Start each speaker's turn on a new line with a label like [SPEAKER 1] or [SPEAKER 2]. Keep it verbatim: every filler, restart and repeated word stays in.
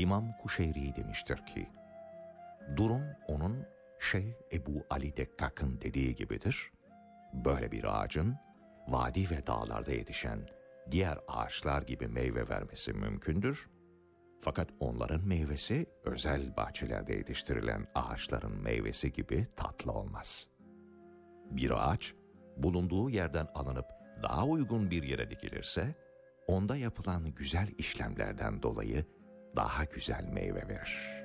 [SPEAKER 1] İmam Kuşeyri demiştir ki, durum onun Şeyh Ebu Ali Dekkak'ın dediği gibidir. Böyle bir ağacın vadi ve dağlarda yetişen diğer ağaçlar gibi meyve vermesi mümkündür. Fakat onların meyvesi özel bahçelerde yetiştirilen ağaçların meyvesi gibi tatlı olmaz. Bir ağaç bulunduğu yerden alınıp daha uygun bir yere dikilirse, onda yapılan güzel işlemlerden dolayı daha güzel meyve verir.